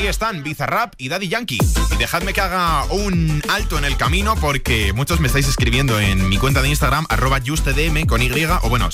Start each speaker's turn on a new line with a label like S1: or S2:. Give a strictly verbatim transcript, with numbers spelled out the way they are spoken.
S1: ahí están Bizarrap y Daddy Yankee. Y dejadme que haga un alto en el camino porque muchos me estáis escribiendo en mi cuenta de Instagram, arroba justedm con Y, o bueno,